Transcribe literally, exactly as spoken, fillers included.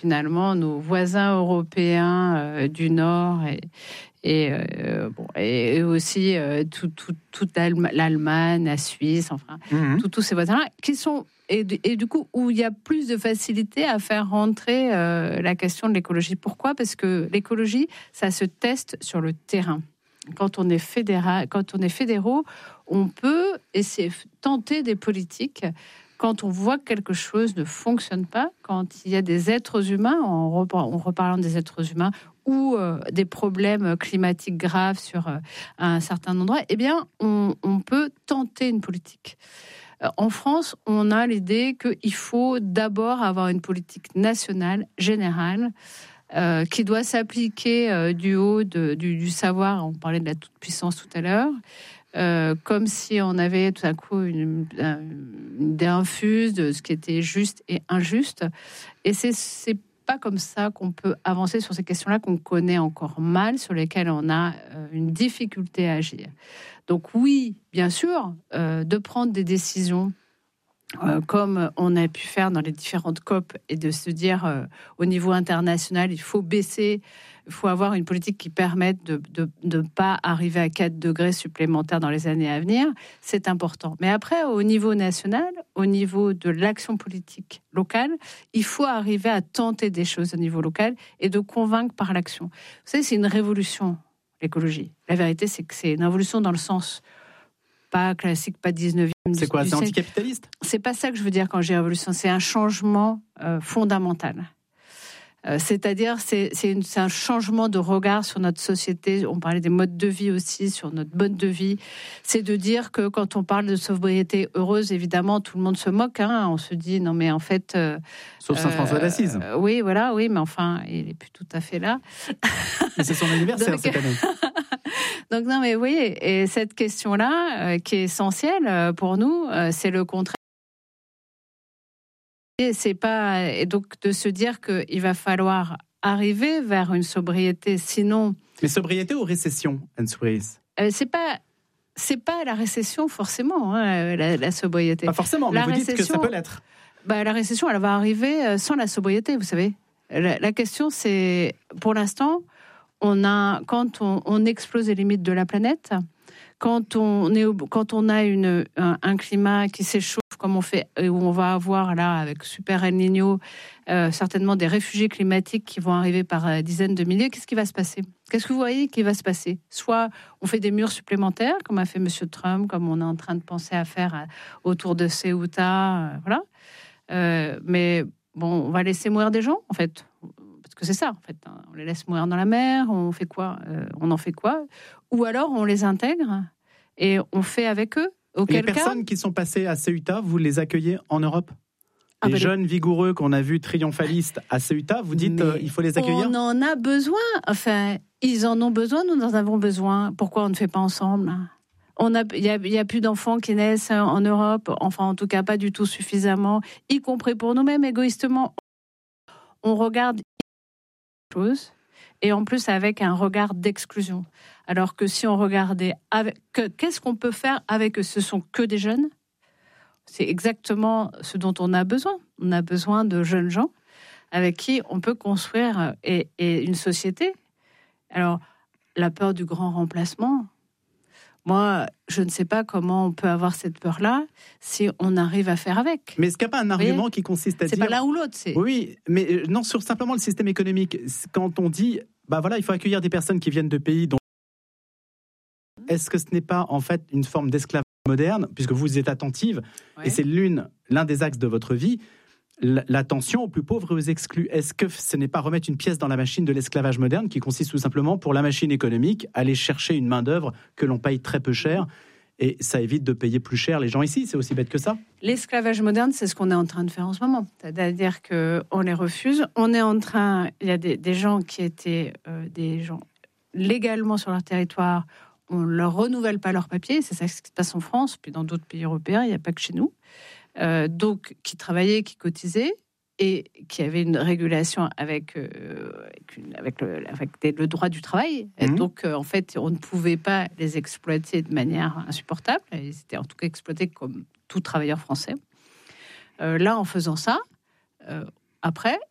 finalement nos voisins européens euh, du Nord et, et, euh, bon, et aussi euh, tout, tout, toute l'Allemagne, la Suisse, enfin, mmh. tous ces voisins-là, qui sont, et, et du coup, où il y a plus de facilité à faire rentrer euh, la question de l'écologie. Pourquoi ? Parce que l'écologie, ça se teste sur le terrain. Quand on est fédéral, quand on est fédéraux, on peut essayer, tenter des politiques. Quand on voit que quelque chose ne fonctionne pas, quand il y a des êtres humains, en reparlant des êtres humains, ou euh, des problèmes climatiques graves sur euh, un certain endroit, eh bien, on, on peut tenter une politique. Euh, en France, on a l'idée qu'il faut d'abord avoir une politique nationale, générale, euh, qui doit s'appliquer euh, du haut de, du, du savoir. On parlait de la toute-puissance tout à l'heure. Euh, comme si on avait tout à coup une, une idée infuse de ce qui était juste et injuste. Et c'est, c'est pas comme ça qu'on peut avancer sur ces questions-là qu'on connaît encore mal, sur lesquelles on a euh, une difficulté à agir. Donc oui, bien sûr, euh, de prendre des décisions euh, comme on a pu faire dans les différentes C O P et de se dire euh, au niveau international, il faut baisser. Il faut avoir une politique qui permette de ne pas arriver à quatre degrés supplémentaires dans les années à venir. C'est important. Mais après, au niveau national, au niveau de l'action politique locale, il faut arriver à tenter des choses au niveau local et de convaincre par l'action. Vous savez, c'est une révolution, l'écologie. La vérité, c'est que c'est une révolution dans le sens pas classique, pas dix-neuvième. C'est quoi, c'est anticapitaliste ? C'est pas ça que je veux dire quand j'ai révolution. C'est un changement euh, fondamental. Euh, c'est-à-dire, c'est, c'est, une, c'est un changement de regard sur notre société. On parlait des modes de vie aussi, sur notre mode de vie. C'est de dire que quand on parle de sobriété heureuse, évidemment, tout le monde se moque. Hein. On se dit, non mais en fait... Euh, Sauf Saint-François euh, d'Assise. Euh, oui, voilà, oui, mais enfin, il n'est plus tout à fait là. Mais c'est son anniversaire Donc, cette année. Donc non, mais oui, et cette question-là, euh, qui est essentielle euh, pour nous, euh, c'est le contraire. Et c'est pas, et donc de se dire qu'il va falloir arriver vers une sobriété, sinon. Mais sobriété ou récession, Anne-Soubise ? euh, C'est pas. C'est pas la récession forcément, hein, la, la sobriété. Pas forcément, mais la vous dites que ça peut l'être. Bah, la récession, elle va arriver sans la sobriété, vous savez. La, la question, c'est, pour l'instant, on a, quand on, on explose les limites de la planète, quand on, est, quand on a une, un, un climat qui s'échauffe comme on fait, où on va avoir là, avec Super El Niño, euh, certainement des réfugiés climatiques qui vont arriver par dizaines de milliers, qu'est-ce qui va se passer ? Qu'est-ce que vous voyez qui va se passer ? Soit on fait des murs supplémentaires, comme a fait M. Trump, comme on est en train de penser à faire à, autour de Ceuta, euh, voilà. Euh, mais bon, on va laisser mourir des gens, en fait. Parce que c'est ça, en fait. On les laisse mourir dans la mer, on fait quoi ? euh, On en fait quoi ? Ou alors on les intègre et on fait avec eux. Les personnes cas, qui sont passées à Ceuta, vous les accueillez en Europe ? ah Les ben jeunes les... vigoureux qu'on a vus triomphalistes à Ceuta, vous dites euh, il faut les accueillir ? On en a besoin. Enfin, ils en ont besoin, nous en avons besoin. Pourquoi on ne fait pas ensemble ? On a, il y a, il y a plus d'enfants qui naissent en Europe, enfin en tout cas pas du tout suffisamment, y compris pour nous-mêmes égoïstement. On regarde les choses et en plus avec un regard d'exclusion. Alors que si on regardait avec, que, qu'est-ce qu'on peut faire avec eux ? Ce sont que des jeunes. C'est exactement ce dont on a besoin. On a besoin de jeunes gens avec qui on peut construire et, et une société. Alors, la peur du grand remplacement, moi, je ne sais pas comment on peut avoir cette peur-là si on arrive à faire avec. Mais est-ce qu'il n'y a pas un argument qui consiste à c'est dire... C'est pas l'un ou l'autre, c'est... Oui, mais non, sur simplement le système économique. Quand on dit, bah voilà, il faut accueillir des personnes qui viennent de pays dont... Est-ce que ce n'est pas, en fait, une forme d'esclavage moderne, puisque vous êtes attentive, ouais. Et c'est l'une, l'un des axes de votre vie, l'attention aux plus pauvres et aux exclus. Est-ce que ce n'est pas remettre une pièce dans la machine de l'esclavage moderne qui consiste tout simplement, pour la machine économique, à aller chercher une main-d'œuvre que l'on paye très peu cher, et ça évite de payer plus cher les gens ici, c'est aussi bête que ça. L'esclavage moderne, c'est ce qu'on est en train de faire en ce moment. C'est-à-dire qu'on les refuse. On est en train... Il y a des, des gens qui étaient euh, des gens légalement sur leur territoire. On ne leur renouvelle pas leurs papiers. C'est ça ce qui se passe en France, puis dans d'autres pays européens. Il n'y a pas que chez nous. Euh, donc, qui travaillaient, qui cotisaient, et qui avaient une régulation avec, euh, avec, une, avec, le, avec des, le droit du travail. Mmh. Et donc, euh, en fait, on ne pouvait pas les exploiter de manière insupportable. Ils étaient en tout cas exploités comme tout travailleur français. Euh, là, en faisant ça, euh, après,